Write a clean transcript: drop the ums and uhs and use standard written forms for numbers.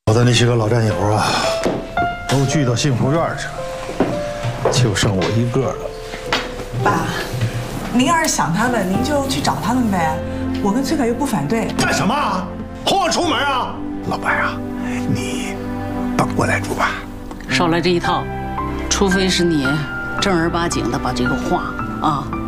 我的那些个老战友啊，都聚到幸福院去了，就剩我一个了。 爸，您要是想他们，您就去找他们呗。我跟崔凯又不反对。 干什么啊？轰我出门啊？老白啊，你搬过来住吧。 少来这一套，除非是你正儿八经的把这个话啊